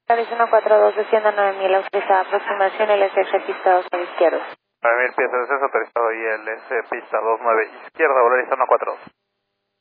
Volaris 142, descienda 9000, autorizada aproximación LSS pista 2 a la izquierda. 9000 pies, es autorizado y LS pista 29 izquierda, Volaris 142.